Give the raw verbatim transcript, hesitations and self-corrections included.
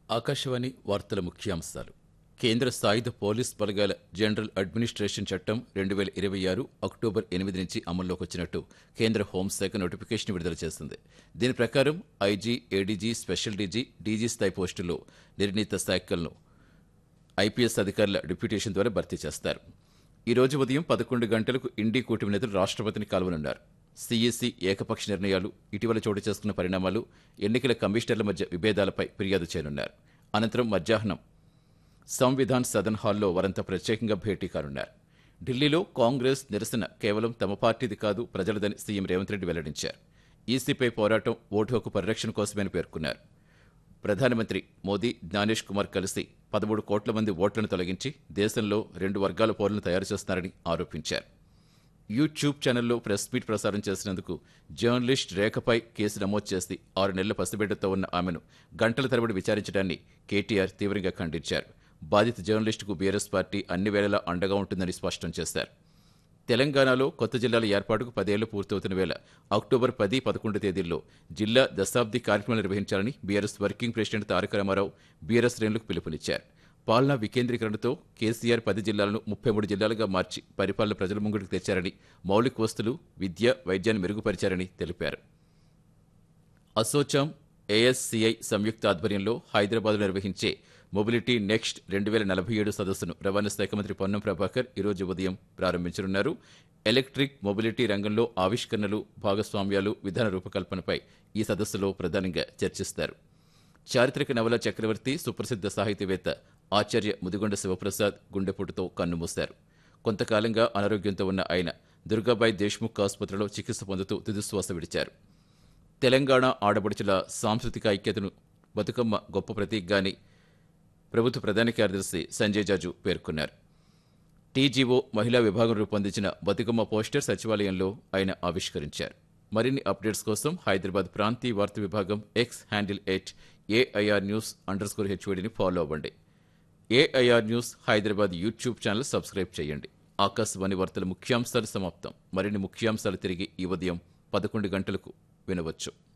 ఆకాశవాణి వార్తల ముఖ్యాంశాలు. కేంద్ర సాయుధ పోలీస్ బలగాల జనరల్ అడ్మినిస్ట్రేషన్ చట్టం రెండు వేల ఇరవై ఆరు అక్టోబర్ ఎనిమిది నుంచి అమల్లోకి వచ్చినట్టు కేంద్ర హోంశాఖ నోటిఫికేషన్ విడుదల చేసింది. దీని ప్రకారం IG, ADG, special DG, DG స్థాయి పోస్టుల్లో నిర్ణీత శాఖలను ఐపీఎస్ అధికారుల డిప్యూటేషన్ ద్వారా భర్తీ చేస్తారు. ఈ రోజు ఉదయం పదకొండు గంటలకు ఇండీ కూటమి నేతలు రాష్ట్రపతిని కలవనున్నారు. సీఈసీ ఏకపక్ష నిర్ణయాలు, ఇటీవల చోటు చేసుకున్న పరిణామాలు, ఎన్నికల కమిషనర్ల మధ్య విభేదాలపై ఫిర్యాదు చేయనున్నారు. అనంతరం మధ్యాహ్నం సంవిధాన్ సదన్ హాల్లో వారంతా ప్రత్యేకంగా భేటీ కానున్నారు. ఢిల్లీలో కాంగ్రెస్ నిరసన కేవలం తమ పార్టీది కాదు, ప్రజలదని సీఎం రేవంత్ రెడ్డి వెల్లడించారు. ఈసీపై పోరాటం ఓటు హక్కు పరిరక్షణ కోసమని పేర్కొన్నారు. ప్రధానమంత్రి మోదీ, జ్ఞానేష్ కుమార్ కలిసి పదమూడు కోట్ల మంది ఓట్లను తొలగించి దేశంలో రెండు వర్గాల పౌరులను తయారు చేస్తున్నారని ఆరోపించారు. యూట్యూబ్ ఛానల్లో ప్రెస్ మీట్ ప్రసారం చేసినందుకు జర్నలిస్ట్ రేఖపై కేసు నమోదు చేసి ఆరు నెలల పసిబిడ్డతో ఉన్న ఆమెను గంటల తరబడి విచారించడాన్ని కేటీఆర్ తీవ్రంగా ఖండించారు. బాధిత జర్నలిస్టుకు బీఆర్ఎస్ పార్టీ అన్ని వేళలా అండగా ఉంటుందని స్పష్టం చేశారు. తెలంగాణలో కొత్త జిల్లాల ఏర్పాటుకు పదేళ్లు పూర్తవుతున్న వేళ అక్టోబర్ పది, పదకొండు తేదీల్లో జిల్లా దశాబ్ది కార్యక్రమాలు నిర్వహించాలని బీఆర్ఎస్ వర్కింగ్ ప్రెసిడెంట్ తారక రామారావు బీఆర్ఎస్ శ్రేణులకు పిలుపునిచ్చారు. పాలనా వికేంద్రీకరణతో కేసీఆర్ పది జిల్లాలను ముప్పై మూడు జిల్లాలుగా మార్చి పరిపాలన ప్రజల ముంగిటికి తెచ్చారని, మౌలిక వస్తువులు, విద్య, వైద్యాన్ని మెరుగుపరిచారని తెలిపారు. అసోచాం, ఏఎస్సీఐ సంయుక్త ఆధ్వర్యంలో హైదరాబాద్లో నిర్వహించే మొబిలిటీ నెక్స్ట్ రెండు వేల నలభై ఏడు సదస్సును రవాణా శాఖ మంత్రి పొన్నం ప్రభాకర్ ఈరోజు ఉదయం ప్రారంభించనున్నారు. ఎలక్ట్రిక్ మొబిలిటీ రంగంలో ఆవిష్కరణలు, భాగస్వామ్యాలు, విధాన రూపకల్పనపై ఈ సదస్సులో ప్రధానంగా చర్చిస్తారు. చారిత్రక నవల చక్రవర్తి, సుప్రసిద్ధ సాహితీవేత్త ఆచార్య ముదిగొండ శివప్రసాద్ గుండెపోటుతో కన్నుమూశారు. కొంతకాలంగా అనారోగ్యంతో ఉన్న ఆయన దుర్గాబాయి దేశ్ముఖ్ ఆసుపత్రిలో చికిత్స పొందుతూ తుదిశ్వాస విడిచారు. తెలంగాణ ఆడపడుచుల సాంస్కృతిక ఐక్యతను బతుకమ్మ గొప్ప ప్రతీకగాని ప్రభుత్వ ప్రధాన కార్యదర్శి సంజయ్ జాజు పేర్కొన్నారు. టీజీఓ మహిళా విభాగం రూపొందించిన బతుకమ్మ పోస్టర్ సచివాలయంలో ఆయన ఆవిష్కరించారు. మరిన్ని అప్డేట్స్ కోసం హైదరాబాద్ ప్రాంతీయ వార్తా విభాగం X handle at AIR news under score హెచ్ఓడిని follow అవ్వండి. AIR news Hyderabad YouTube channel subscribe చేయండి. ఆకాశవాణి వార్తల ముఖ్యాంశాలు సమాప్తం. మరిన్ని ముఖ్యాంశాలు తిరిగి ఈ ఉదయం పదకొండు గంటలకు వినవచ్చు.